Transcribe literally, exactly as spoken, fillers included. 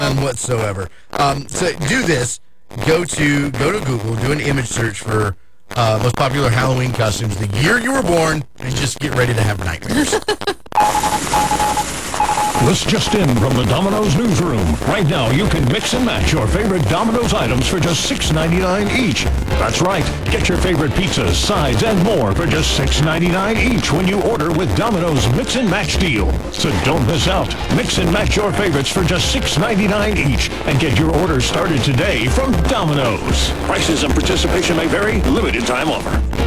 None whatsoever. Um, so do this. Go to go to Google, do an image search for uh, most popular Halloween costumes the year you were born, and just get ready to have nightmares. This just in from the Domino's newsroom. Right now, you can mix and match your favorite Domino's items for just six ninety-nine each. That's right. Get your favorite pizzas, sides, and more for just six ninety-nine each when you order with Domino's Mix and Match deal. So don't miss out. Mix and match your favorites for just six ninety-nine each and get your order started today from Domino's. Prices and participation may vary. Limited time offer.